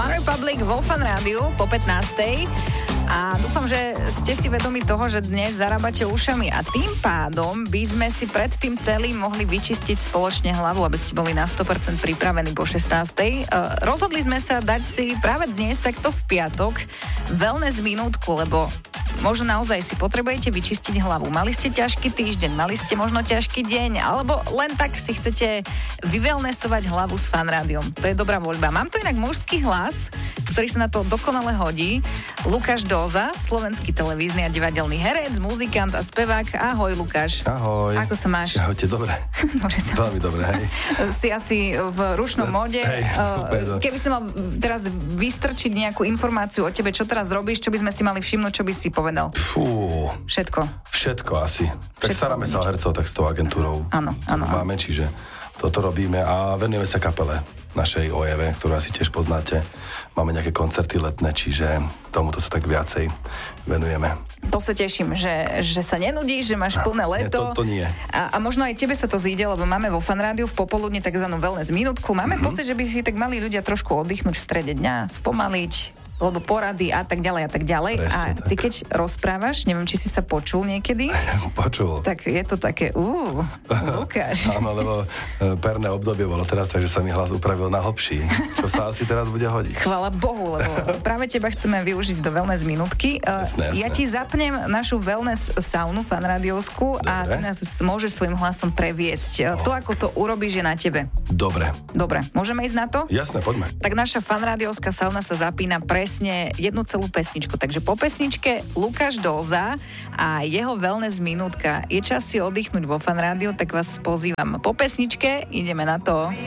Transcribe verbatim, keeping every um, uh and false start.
One Republic vo Fan Rádiu po pätnástej. A dúfam, že ste si vedomi toho, že dnes zarábate ušami a tým pádom by sme si pred tým celým mohli vyčistiť spoločne hlavu, aby ste boli na sto percent pripravení po šestnástej. Uh, rozhodli sme sa dať si práve dnes, takto v piatok, wellness minútku, lebo možno naozaj si potrebujete vyčistiť hlavu. Mali ste ťažký týždeň, mali ste možno ťažký deň, alebo len tak si chcete vyvelnesovať hlavu s Fan Rádiom. To je dobrá voľba. Mám tu inak mužský hlas, ktorý sa na to dokonale hodí. Lukáš Dóza, slovenský televízny a divadelný herec, muzikant a spevák. Ahoj, Lukáš. Ahoj. Ako sa máš? Ahojte, dobre. Dobre sa. Veľmi dobre, hej. Si asi v rušnom móde. Hej, uh, Keby si mal teraz vystrčiť nejakú informáciu o tebe, čo teraz robíš, čo by sme si mali všimnúť, čo by si povedal? Fú. Všetko. Všetko asi. Tak Všetko staráme sa o hercov, tak s tou agentúrou. Áno, áno. Máme, čiže toto robíme a venujeme sa kapele našej ó é vé, ktorú asi tiež poznáte. Máme nejaké koncerty letné, čiže tomuto sa tak viacej venujeme. To sa teším, že, že sa nenudíš, že máš plné leto. Nie, to, to nie. A, a možno aj tebe sa to zíde, lebo máme vo Fan Rádiu v popoludne takzvanú wellness minútku. Máme mm-hmm. pocit, že by si tak mali ľudia trošku oddychnúť v strede dňa, spomaliť, lebo porady a tak ďalej a tak ďalej. Presne, a ty tak. keď rozprávaš, neviem, či si sa počul niekedy. Počul. Tak je to také, uú, Lukáš. Áno, lebo perné obdobie bolo teraz, takže sa mi hlas upravil na hlbší, čo sa asi teraz bude hodiť. Chvála Bohu, lebo práve teba chceme využiť do wellness minútky. Jasné, jasné. Ja ti zapnem našu wellness saunu fanrádiovskú a ty nás môžeš svojim hlasom previesť. To, ako to urobíš, je na tebe. Dobre. Dobre, môžeme ísť na to? Jasné, poďme. Tak naša fanrádiovská sauna sa zapína presne jednu celú pesničku. Takže po pesničke Lukáš Dóza a jeho wellness minútka. Je čas si oddychnúť vo Fan Rádiu, tak vás pozývam. Po pesničke ideme na to.